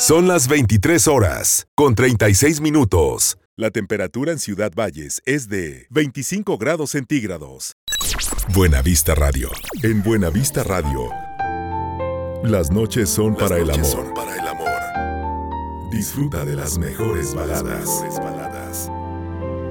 Son las 23 horas, con 36 minutos. La temperatura en Ciudad Valles es de 25 grados centígrados. Buena Vista Radio. En Buena Vista Radio, las noches son para el amor. Disfruta de las mejores baladas.